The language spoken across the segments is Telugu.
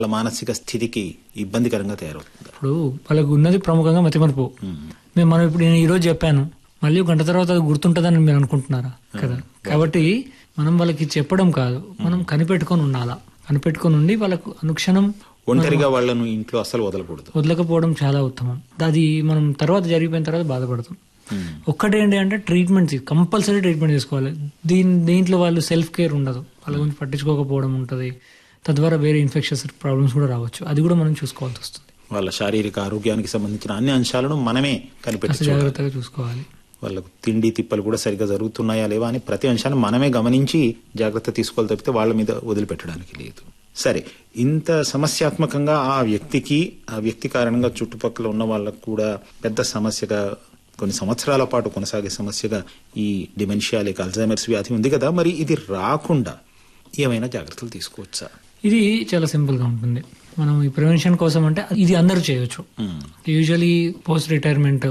వాళ్ళ మానసిక స్థితికి ఇబ్బందికరంగా తయారవుతుంది. ఇప్పుడు వాళ్ళకు ఉన్నది ప్రముఖంగా మతిమరుపు. మనం ఇప్పుడు నేను ఈరోజు చెప్పాను, మళ్ళీ ఒక గంట తర్వాత అది గుర్తుంటుందని మీరు అనుకుంటున్నారా కదా? కాబట్టి మనం వాళ్ళకి చెప్పడం కాదు, మనం కనిపెట్టుకొని ఉండాలా. కనిపెట్టుకొని ఉండి వాళ్ళకు అనుక్షణం ఒంటరిగా వాళ్ళను ఇంట్లో అసలు వదలకపోవడం చాలా ఉత్తమం. అది మనం తర్వాత జరిగిపోయిన తర్వాత బాధపడతాం. ఒక్కటేంటి అంటే ట్రీట్మెంట్, కంపల్సరీ ట్రీట్మెంట్ తీసుకోవాలి. దీంట్లో వాళ్ళు సెల్ఫ్ కేర్ ఉండదు, వాళ్ళ గురించి పట్టించుకోకపోవడం ఉంటుంది. తద్వారా వేరే ఇన్ఫెక్షన్స్ ప్రాబ్లమ్స్ కూడా రావచ్చు. అది కూడా మనం చూసుకోవాల్సి వస్తుంది. వాళ్ళ శారీరక ఆరోగ్యానికి సంబంధించిన అన్ని అంశాలను మనమే కనిపెట్టి జాగ్రత్తగా చూసుకోవాలి. వాళ్ళకు తిండి తిప్పలు కూడా సరిగ్గా జరుగుతున్నాయా లేవా అని ప్రతి అంశాన్ని మనమే గమనించి జాగ్రత్త తీసుకోవాలి తప్పితే వాళ్ళ మీద వదిలిపెట్టడానికి లేదు. సరే, ఇంత సమస్యాత్మకంగా ఆ వ్యక్తి కారణంగా చుట్టుపక్కల ఉన్న వాళ్ళకు కూడా పెద్ద సమస్యగా, కొన్ని సంవత్సరాల పాటు కొనసాగే సమస్యగా ఈ డిమెన్షియా లేక అల్జైమర్స్ వ్యాధి ఉంది కదా, మరి ఇది రాకుండా ఏమైనా జాగ్రత్తలు తీసుకోవచ్చా? ఇది చాలా సింపుల్ గా ఉంటుంది. మనం ఈ ప్రివెన్షన్ కోసం అంటే ఇది అందరూ చేయొచ్చు. యూజువలీ పోస్ట్ రిటైర్మెంట్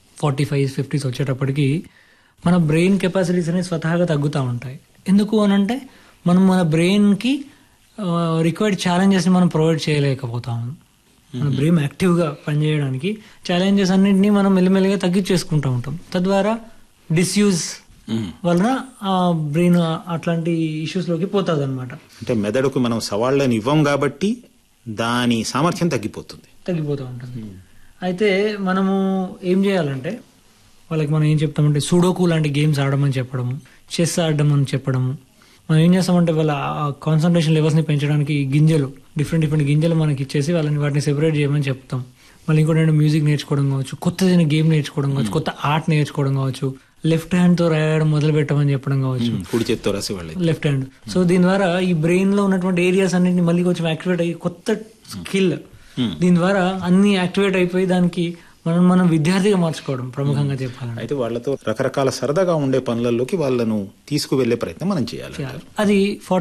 45-50s వచ్చేటప్పటికి మన బ్రెయిన్ కెపాసిటీస్ అనేవి స్వతహాగా తగ్గుతూ ఉంటాయి. ఎందుకు అనంటే మనం మన బ్రెయిన్ కి రిక్వైర్డ్ ఛాలెంజెస్ ని మనం ప్రొవైడ్ చేయలేకపోతాము. మన బ్రెయిన్ యాక్టివ్ గా పనిచేయడానికి ఛాలెంజెస్ అన్నింటినీ మనం మెల్లిమెల్లిగా తగ్గించేసుకుంటూ ఉంటాం. తద్వారా డిస్యూజ్ వలన ఆ బ్రెయిన్ అట్లాంటి ఇష్యూస్ లోకి పోతుంది అనమాట. అంటే మెదడుకు మనం సవాళ్ళని ఇవ్వం కాబట్టి దాని సామర్థ్యం తగ్గిపోతూ ఉంటుంది. అయితే మనము ఏం చేయాలంటే వాళ్ళకి మనం ఏం చెప్తామంటే సూడోకు లాంటి గేమ్స్ ఆడమని చెప్పడము, చెస్ ఆడమని చెప్పడము. మనం ఏం చేస్తామంటే వాళ్ళ కాన్సన్ట్రేషన్ లెవెల్స్ ని పెంచడానికి డిఫరెంట్ గింజలు మనకి ఇచ్చేసి వాటిని సెపరేట్ చేయమని చెప్తాం. మళ్ళీ ఇంకోటి మ్యూజిక్ నేర్చుకోవడం కావచ్చు, కొత్త గేమ్ నేర్చుకోవడం కావచ్చు, కొత్త ఆర్ట్ నేర్చుకోవడం కావచ్చు, లెఫ్ట్ హ్యాండ్ తో రాయడం మొదలు పెట్టమని చెప్పడం కావచ్చు, కుడి చేత్తో రాసేవాళ్ళు లెఫ్ట్ హ్యాండ్. సో దీని ద్వారా ఈ బ్రెయిన్ లో ఉన్నటువంటి ఏరియాస్ అన్నింటినీ మళ్ళీ కొంచెం యాక్టివేట్ అయ్యి కొత్త స్కిల్, దీని ద్వారా అన్ని యాక్టివేట్ అయిపోయి దానికి మనం విద్యార్థిగా మార్చుకోవడం ప్రముఖంగా చెప్పాలంటే. అయితే వాళ్ళతో రకరకాల సరదాగా ఉండే పనులలోకి వాళ్ళను తీసుకువెళ్లే ప్రయత్నం మనం చేయాలి. అది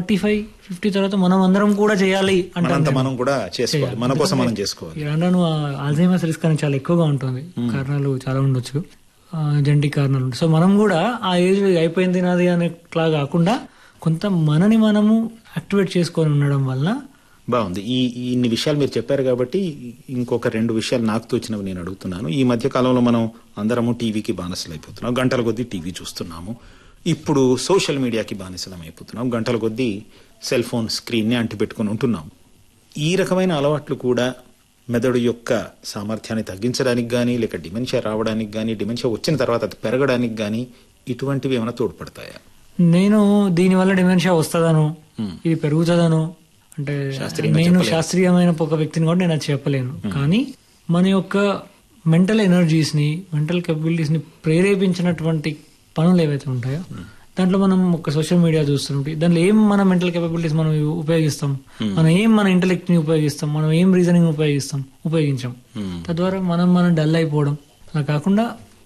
45-50 తర్వాత మనం అందరం కూడా చేయాలి అంటే మనం కూడా చేసుకోవాలి, మన కోసం మనం చేసుకోవాలి. ఆల్జైమర్స్ రిస్క్ అనేది చాలా ఎక్కువగా ఉంటుంది. కారణాలు చాలా ఉండొచ్చు, జెనెటిక్ కారణాలు ఉంటాయి. సో మనం కూడా ఆ ఏజ్ అయిపోయింది నాది అనేట్లా కాకుండా కొంత మనని మనము యాక్టివేట్ చేసుకొని ఉండడం వల్ల బాగుంది. ఇన్ని విషయాలు మీరు చెప్పారు కాబట్టి ఇంకొక 2 విషయాలు నాకు తోచినవి నేను అడుగుతున్నాను. ఈ మధ్య కాలంలో మనం అందరము టీవీకి బానిసలు అయిపోతున్నాం, గంటల కొద్దీ టీవీ చూస్తున్నాము. ఇప్పుడు సోషల్ మీడియాకి బానిసలం అయిపోతున్నాం, గంటల కొద్దీ సెల్ ఫోన్ స్క్రీన్ని అంటిపెట్టుకుని ఉంటున్నాం. ఈ రకమైన అలవాట్లు కూడా మెదడు యొక్క సామర్థ్యాన్ని తగ్గించడానికి కానీ, లేక డిమెన్షియా రావడానికి కానీ, డిమెన్షియా వచ్చిన తర్వాత అది పెరగడానికి కానీ ఇటువంటివి ఏమైనా తోడ్పడతాయా? నేను దీనివల్ల డిమెన్షియా వస్తుందను, ఇది పెరుగుతుందను అంటే నేను శాస్త్రీయమైన ఒక వ్యక్తిని కూడా నేను అది చెప్పలేను. కానీ మన యొక్క మెంటల్ ఎనర్జీస్ ని, మెంటల్ కెపబిలిటీస్ ని ప్రేరేపించినటువంటి పనులు ఏవైతే ఉంటాయో దాంట్లో మనం ఒక సోషల్ మీడియా చూస్తుంటే దాంట్లో ఏం మన మెంటల్ కెపబిలిటీస్ మనం ఉపయోగిస్తాం, మనం ఏం మన ఇంటెలెక్ట్ ని ఉపయోగిస్తాం, మనం ఏం రీజనింగ్ ఉపయోగించాం. తద్వారా మనం డల్ అయిపోవడం అలా కాకుండా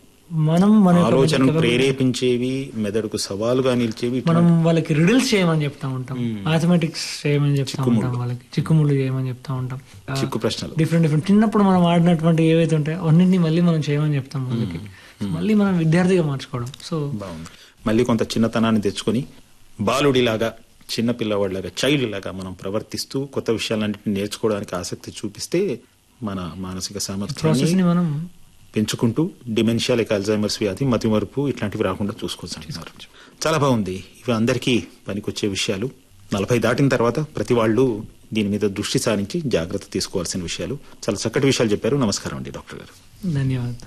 మనం మన ఆలోచనను ప్రేరేపించేవి, మెదడుకు సవాలుగా నిలిచేవి, మనం వాళ్ళకి రిడిల్స్ చేయమని చెప్తా ఉంటాం, మ్యాథమెటిక్స్ చేయమని చెప్తా ఉంటాం, వాళ్ళకి చిక్కుముళ్ళు చేయమని చెప్తా ఉంటాం, చిక్కు ప్రశ్నలు డిఫరెంట్ చిన్నప్పుడు మనం ఆడినటువంటి ఏవైతే ఉంటాయో అన్నింటినీ మళ్ళీ మనం చేయమని చెప్తాం వాళ్ళకి. మళ్ళీ మనం విద్యార్థిగా మార్చుకోవడం. సో బాగుంది. మళ్ళీ కొంత చిన్నతనాన్ని తెచ్చుకొని బాలుడిలాగా, చిన్న పిల్లవాడిలాగా, చైల్డ్ లాగా మనం ప్రవర్తిస్తూ కొత్త విషయాలన్నింటినీ నేర్చుకోవడానికి ఆసక్తి చూపిస్తే మన మానసిక సామర్థ్యాన్ని మనం పెంచుకుంటూ డిమెన్షియా లేక అల్జైమర్స్ వ్యాధి, మతిమరుపు ఇట్లాంటివి రాకుండా చూసుకోవచ్చు. చాలా బాగుంది. ఇవి అందరికీ పనికొచ్చే విషయాలు. 40 దాటిన తర్వాత ప్రతి వాళ్ళు దీని మీద దృష్టి సారించి జాగ్రత్త తీసుకోవాల్సిన విషయాలు. చాలా చక్కటి విషయాలు చెప్పారు. నమస్కారం అండి డాక్టర్ గారు. ధన్యవాదాలు.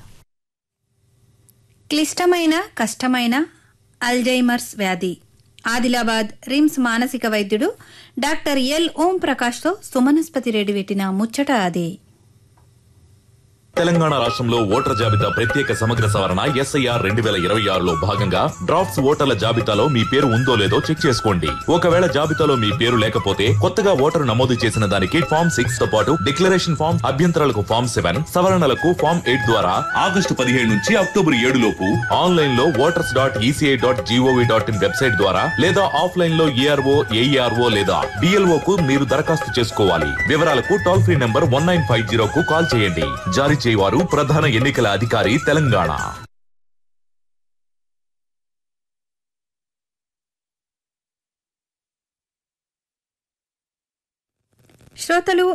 క్లిష్టమైన కష్టమైన అల్జైమర్స్ వ్యాధి ఆదిలాబాద్ రిమ్స్ మానసిక వైద్యుడు డాక్టర్ ఎల్ ఓం ప్రకాష్ తో సుమనస్పతి రెడ్డి పెట్టిన ముచ్చట అదే. తెలంగాణ రాష్ట్రంలో ఓటర్ల జాబితా ప్రత్యేక సమగ్ర సవరణ SIR 2026లో భాగంగా డ్రాఫ్ట్స్ ఓటర్ల జాబితాలో మీ పేరు ఉందో లేదో చెక్ చేసుకోండి. ఒకవేళ జాబితాలో మీ పేరు లేకపోతే కొత్తగా ఓటరు నమోదు చేసిన దానికి ఫామ్ 6 తో పాటు డిక్లరేషన్ ఫామ్, అభ్యంతరాలకు ఫామ్ 7, సవరణలకు ఫామ్ 8 ద్వారా ఆగస్టు 17 నుంచి అక్టోబర్ 7 లోపు ఆన్లైన్ లో voters.eci.gov.in వెబ్సైట్ ద్వారా లేదా ఆఫ్లైన్ లో ARO, AERO లేదా BLO కు మీరు దరఖాస్తు చేసుకోవాలి. వివరాలకు టోల్ ఫ్రీ నంబర్ 1950 కు కాల్ చేయండి. జారీ చేయవారు ప్రధాన ఎన్నికల అధికారి తెలంగాణ. శ్రోతలు